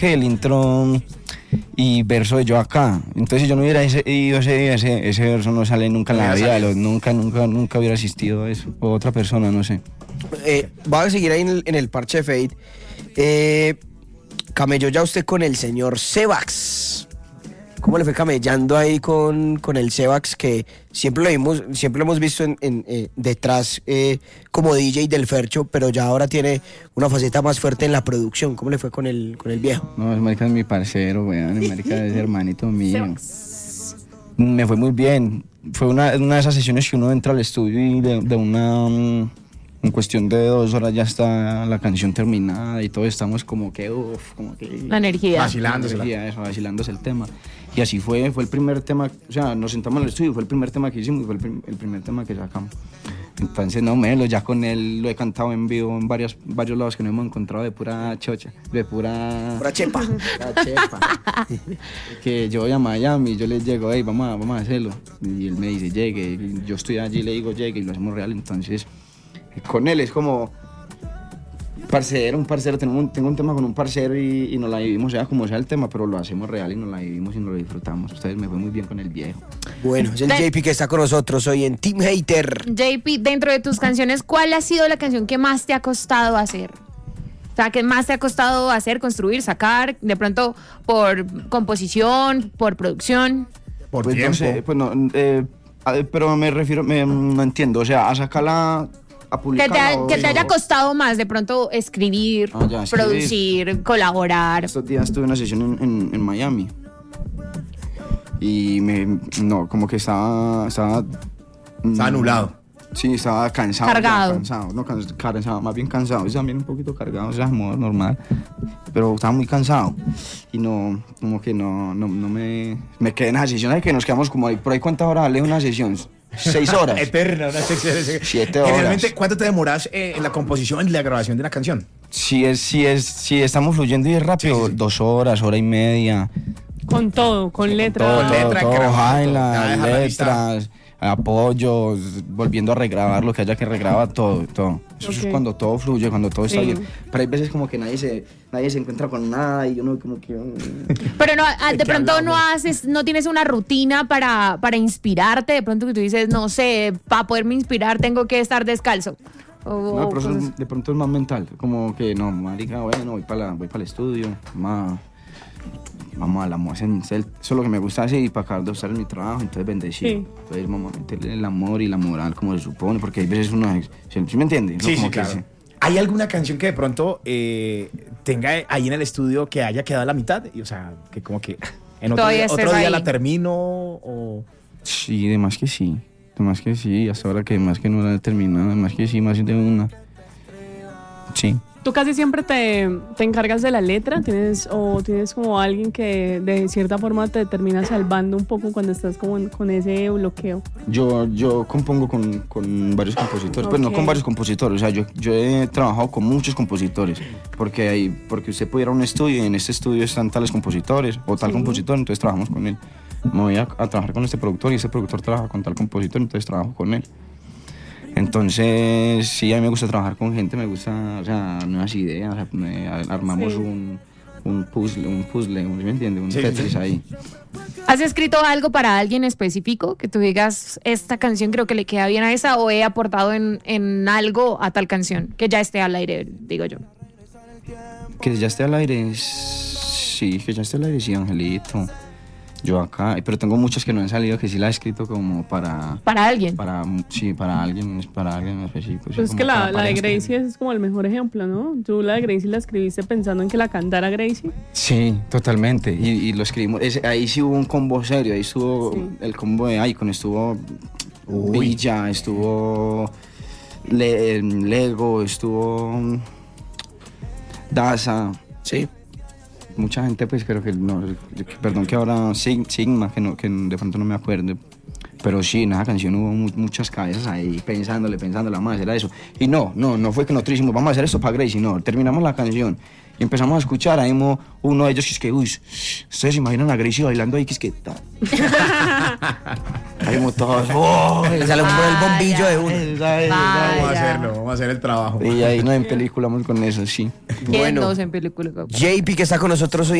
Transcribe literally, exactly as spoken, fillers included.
que el intro y verso de Yo Acá. Entonces si yo no hubiera ese, ido ese día, ese, ese verso no sale nunca en la vida, los, nunca, nunca, nunca hubiera asistido a eso, o otra persona, no sé. Eh, va a seguir ahí en el, en el parche de Fade. Eh, camelló ya usted con el señor Sebax. ¿Cómo le fue camellando ahí con, con el Sebax, que siempre lo vimos, siempre lo hemos visto en, en, eh, detrás eh, como D J del Fercho, pero ya ahora tiene una faceta más fuerte en la producción? ¿Cómo le fue con el, con el viejo? No, el marica es mi parcero, weón, el marica es hermanito mío. Me fue muy bien. Fue una, una de esas sesiones que uno entra al estudio y de, de una... Um, en cuestión de dos horas ya está la canción terminada y todos estamos como que, uff, como que... La energía. Vacilándose. La energía, eso, vacilándose el tema. Y así fue, fue el primer tema, o sea, nos sentamos en el estudio, fue el primer tema que hicimos y fue el, prim, el primer tema que sacamos. Entonces, no, Melo, ya con él lo he cantado en vivo en varios, varios lados que nos hemos encontrado de pura chocha, de pura... Pura chepa. Pura chepa. Que yo voy a Miami, yo le llego, hey, vamos a, vamos a hacerlo. Y él me dice, llegue, yo estoy allí, le digo, llegue, y lo hacemos real. Entonces, con él es como... Parcero, un parcero, tengo un, tengo un tema con un parcero y, y nos la vivimos, sea como sea el tema, pero lo hacemos real y nos la vivimos y nos lo disfrutamos. Ustedes me fue muy bien con el viejo. Bueno, es el J P que está con nosotros hoy en Team Hater. J P, dentro de tus canciones, ¿cuál ha sido la canción que más te ha costado hacer? O sea, ¿qué más te ha costado hacer, construir, sacar? De pronto, por composición, por producción. Por pues tiempo. No sé, pues no, eh, pero me refiero, me, no entiendo, o sea, a sacarla... Que te, ha, que te haya costado más de pronto escribir, ah, ya, producir, escribir. Colaborar. Estos días tuve una sesión en, en, en Miami y me, no, como que estaba, estaba, estaba anulado. Sí, estaba cansado. Cargado. Ya, cansado, no cansado, más bien cansado. Y también un poquito cargado, o sea, modo normal. Pero estaba muy cansado y no, como que no, no, no me, me quedé en esa sesión. Hay que nos quedamos como ahí, por ahí cuántas horas vale una sesión. Seis horas. Eterna, una sección. Siete horas. Generalmente, ¿cuánto te demoras eh, en la composición y la grabación de una canción? Si es, si es, si estamos fluyendo y es rápido, sí, sí, sí. dos horas, hora y media. Con todo, con letras. Todo, con letra, todo, todo, highlights, letras, apoyos, volviendo a regrabar lo que haya que regrabar, todo, todo. Eso okay. Es cuando todo fluye, cuando todo está sí. bien. Pero hay veces como que nadie se, nadie se encuentra con nada y uno como que... Pero no, de pronto hablamos? no haces, no tienes una rutina para, para inspirarte, de pronto que tú dices, no sé, para poderme inspirar tengo que estar descalzo. O, no, pero es, de pronto es más mental, como que no, marica, bueno, voy para voy para el estudio, más... Vamos a la amor, eso es lo que me gusta hacer y para acabar de usar en mi trabajo, entonces bendecir. Sí. Entonces vamos a meterle el amor y la moral como se supone, porque hay veces uno, ¿sí, ¿sí me entiende? Sí, no, como sí, claro. Que, ¿hay alguna canción que de pronto eh, tenga ahí en el estudio que haya quedado a la mitad? Y, o sea, que como que en otro día, otro día la termino o... Sí, de más que sí, de más que sí, hasta ahora que más que no la he terminado, de más que sí, más de una. Sí. ¿Tú casi siempre te, te encargas de la letra? ¿Tienes, o tienes como alguien que de cierta forma te termina salvando un poco cuando estás como en, con ese bloqueo? Yo, yo compongo con, con varios compositores, okay. Pues no con varios compositores, o sea, yo, yo he trabajado con muchos compositores, porque, hay, porque usted puede ir a un estudio y en este estudio están tales compositores o tal sí. compositor, entonces trabajamos con él. Me voy a, a trabajar con este productor y este productor trabaja con tal compositor, entonces trabajo con él. Entonces, sí, a mí me gusta trabajar con gente, me gusta, o sea, nuevas ideas, o sea, me, armamos sí. un, un puzzle, un puzzle, ¿me entiendes? Un sí, Tetris sí. ahí. ¿Has escrito algo para alguien específico? Que tú digas, esta canción creo que le queda bien a esa, o he aportado en, en algo a tal canción, que ya esté al aire, digo yo. Que ya esté al aire, sí, que ya esté al aire, sí, Angelito. Yo acá, pero tengo muchas que no han salido, que sí la he escrito como para... ¿Para alguien? Para, sí, para alguien, para alguien en específico. Pues sí, es que la, la de Gracie es como el mejor ejemplo, ¿no? Tú la de Gracie la escribiste pensando en que la cantara Gracie. Sí, totalmente, y, y lo escribimos, ese, ahí sí hubo un combo serio, ahí estuvo sí. el combo de Icon, estuvo Uy. Villa, estuvo Le, Lego, estuvo Daza, sí. Mucha gente, pues creo que no, perdón que ahora Sigma, que, no, que de pronto no me acuerdo, Pero sí, en esa canción hubo mu muchas cabezas ahí pensándole, pensándole, vamos a hacer eso. Y no, no, no fue que nosotros dijimos, vamos a hacer esto para Gracie, no, terminamos la canción y empezamos a escuchar, ahí uno de ellos que es que, uy, ustedes se imaginan a Gracie bailando ahí, que es que... Ahí todos, oh, sale el bombillo de uno. Vamos a hacerlo, vamos a hacer el trabajo. Y ahí nos empeliculamos con eso, sí. Bueno, en película. J P, que está con nosotros hoy